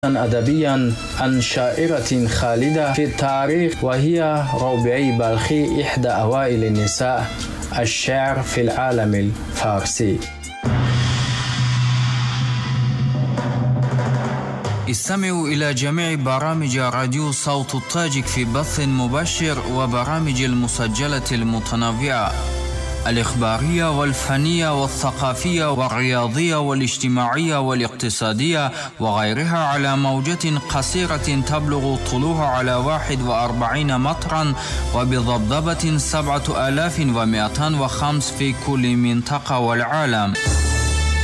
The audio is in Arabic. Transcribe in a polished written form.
أدبيا عن شاعرة خالدة في التاريخ، وهي ربيعي بلخي، إحدى أوائل النساء الشعر في العالم الفارسي. استمعوا إلى جميع برامج راديو صوت التاجك في بث مباشر وبرامج المسجلة المتنوعة الإخبارية والفنية والثقافية والرياضية والاجتماعية والاقتصادية وغيرها على موجة قصيرة تبلغ طولها على 41 مترا وبضبضبة 7205 في كل منطقة والعالم.